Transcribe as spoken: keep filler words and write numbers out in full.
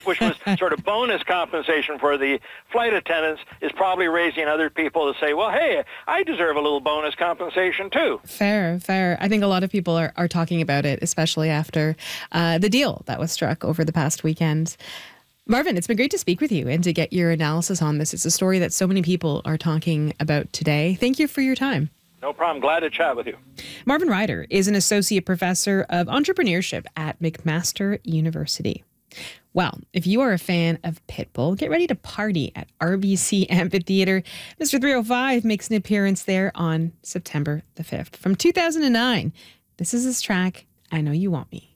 which was sort of bonus compensation for the flight attendants, is probably raising other people to say, well, hey, I deserve a little bonus compensation too. Fair, fair. I think a lot of people are, are talking about it, especially after uh, the deal that was struck over the past weekend. Marvin, it's been great to speak with you and to get your analysis on this. It's a story that so many people are talking about today. Thank you for your time. No problem. Glad to chat with you. Marvin Ryder is an associate professor of entrepreneurship at McMaster University. Well, if you are a fan of Pitbull, get ready to party at R B C Amphitheatre. Mister three oh five makes an appearance there on September the fifth. From two thousand nine, this is his track, I Know You Want Me.